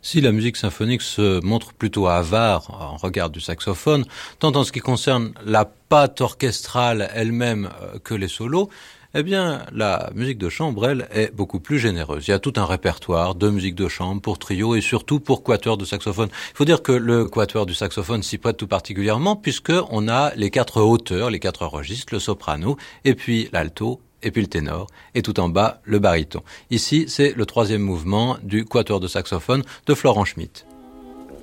Si la musique symphonique se montre plutôt avare en regard du saxophone, tant en ce qui concerne la patte orchestrale elle-même que les solos, eh bien, la musique de chambre, elle, est beaucoup plus généreuse. Il y a tout un répertoire de musique de chambre pour trio et surtout pour quatuor de saxophone. Il faut dire que le quatuor du saxophone s'y prête tout particulièrement puisqu'on a les 4 hauteurs, les 4 registres, le soprano, et puis l'alto, et puis le ténor, et tout en bas, le baryton. Ici, c'est le 3e mouvement du quatuor de saxophone de Florent Schmitt.